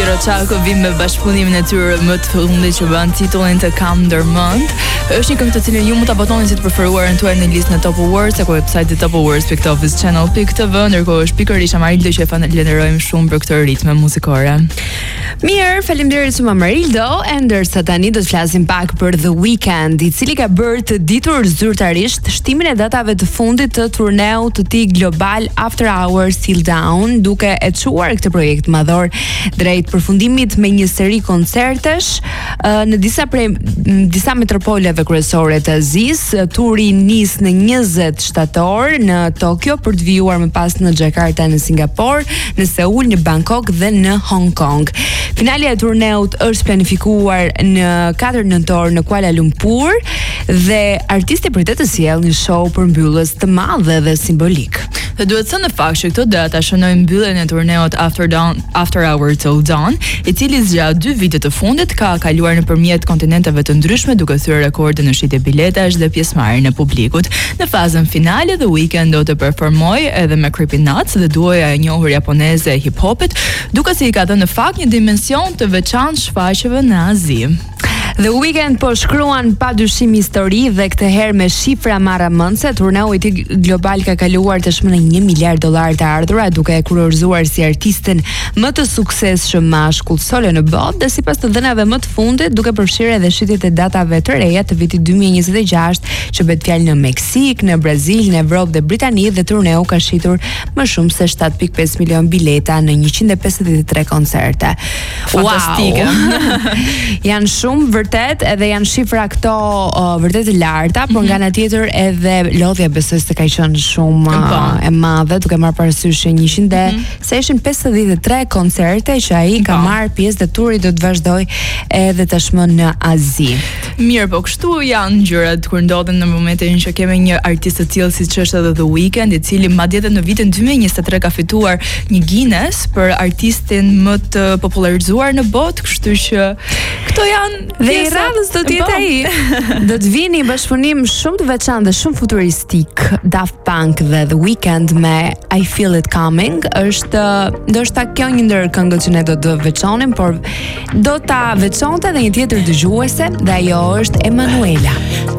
Piroçako vim me bashkëpunimin e tyre më të fundit që bën titullin të Kam ndërmend. Është një këngë të cilën ju mund ta votoni si të preferuarën tuaj në listën e Top Awards apo website-it topawards.officialchannel.tv, ndërkohë është pikërisht Amarildo që e falenderojmë shumë për këtë ritme muzikore. Mirë, faleminderit shumë Amarildo, e ndërsa tani do të flasim pak për The Weeknd, I cili ka bërë të ditur zyrtarisht shtimin e datave të fundit të turneut të tij global After Hours Till Dawn, duke e çuar këtë projekt madhor drejt përfundimit me një seri koncertesh në disa metropoleve kryesore të Azisë. Turi nis në 20 shtator në Tokyo për të vijuar më pas në Jakarta, në Singapur, në Seul, në Bangkok dhe në Hong Kong. Finalja e turneut është planifikuar në 4 nëntor në Kuala Lumpur dhe artisti pritet të sjellë një show përmbyllës të madh dhe simbolik. Dhe duhet thënë në fakt që këtë datë shënojmë mbylljen e turneut After Hours Till Dawn, I cili zgjat 2 vite të fundit ka kaluar nëpërmjet kontinenteve të ndryshme duke thyer rekorde në shitje biletash dhe pjesëmarrjen e publikut. Në fazën finale The Weeknd do të performojë edhe me Creepy Nuts dhe duoja e njohur japoneze e hip-hopit, duke si I ka dhënë në fakt një dimension të veçantë shfaqjeve në Azi. The Weeknd po shkruan padyshim histori dhe këtë herë me shifra marramëndse. Turneu I tij global ka kaluar tashmë në $1 miliard të ardhura, duke e kurorzuar si artistin më të suksesshëm mashkull solo në botë dhe sipas të dhënave më të fundit, duke përfshirë edhe shitjet e datave të reja të vitit 2026, që bëhet fjalë në Meksik, në Brazil, në Evropë dhe Britani, dhe turneu ka shitur më shumë se 7.5 milion bileta në 153 koncerte. Fantastike. Wow. Janë shumë vërtet, edhe janë shifra këto vërtet të larta, por nga ana tjetër edhe lodhja besoj se ka qenë shumë e madhe, duke marrë parasysh që se ishin 53 koncerte që ai ka marrë pjesë dhe turi do të vazhdoj edhe tashmë në Azi. Mirë, po kështu janë gjërat kur ndodhen në momentin që kemi një artist të tillë siç është edhe The Weeknd, I cili madje edhe në vitin 2023 ka fituar një Guinness për artistin më të popularizuar në botë, kështu që këto janë dhe I radhës do të jetë ai. Do të vini bashkëpunim shumë të veçantë dhe shumë futuristik, Daft Punk dhe The Weeknd me I Feel It Coming. Është ndoshta kjo një ndër këngët që ne do të veçonim, por do ta veçonte edhe një tjetër dëgjuese dhe ajo është Emanuela.